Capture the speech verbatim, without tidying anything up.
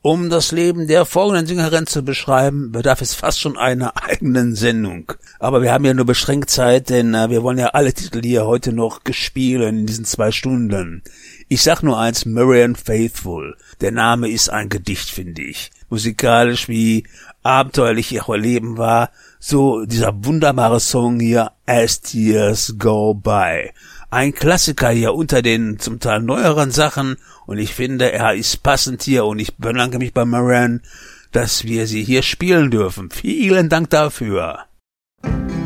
Um das Leben der folgenden Sängerin zu beschreiben, bedarf es fast schon einer eigenen Sendung. Aber wir haben ja nur beschränkt Zeit, denn äh, wir wollen ja alle Titel hier heute noch gespielen in diesen zwei Stunden. Ich sag nur eins, Marianne Faithfull. Der Name ist ein Gedicht, finde ich. Musikalisch wie abenteuerlich ihr Leben war, so dieser wunderbare Song hier, As Tears Go By. Ein Klassiker hier unter den zum Teil neueren Sachen und ich finde, er ist passend hier und ich bedanke mich bei Marianne, dass wir sie hier spielen dürfen. Vielen Dank dafür.